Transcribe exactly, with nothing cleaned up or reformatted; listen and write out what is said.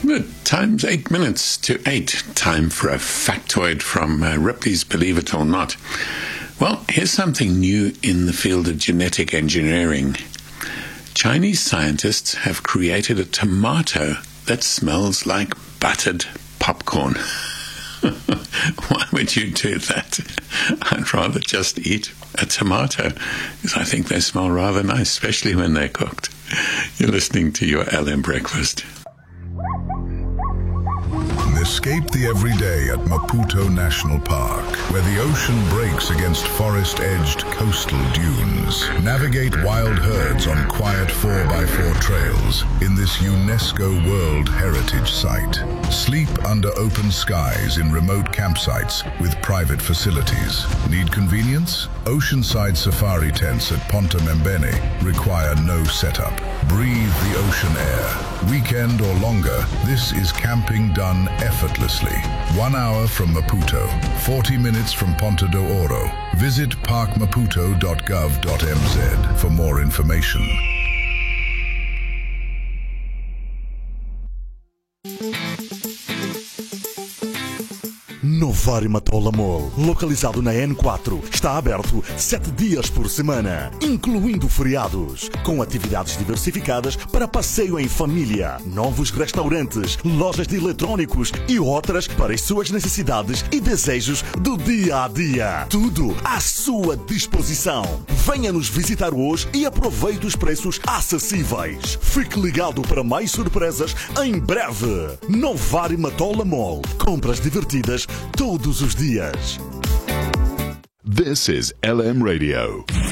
The time's eight minutes to eight. Time for a factoid from uh, Ripley's Believe It or Not. Well, here's something new in the field of genetic engineering. Chinese scientists have created a tomato that smells like buttered popcorn. Why would you do that? I'd rather just eat a tomato, because I think they smell rather nice, especially when they're cooked. You're listening to your L M Breakfast. Escape the everyday at Maputo National Park, where the ocean breaks against forest-edged coastal dunes. Navigate wild herds on quiet four by four trails in this UNESCO World Heritage Site. Sleep under open skies in remote campsites with private facilities. Need convenience? Oceanside safari tents at Ponta Membene require no setup. Breathe the ocean air. Weekend or longer, this is camping done effortlessly. One hour from Maputo, forty minutes from Ponta do Ouro. Visit park maputo dot gov dot m z for more information. Novari Matola Mall, localizado na N quatro, está aberto sete dias por semana, incluindo feriados, com atividades diversificadas para passeio em família, novos restaurantes, lojas de eletrônicos e outras para as suas necessidades e desejos do dia a dia. Tudo à sua disposição. Venha nos visitar hoje e aproveite os preços acessíveis. Fique ligado para mais surpresas em breve. Novari Matola Mall. Compras divertidas todos os dias. This is L M Radio.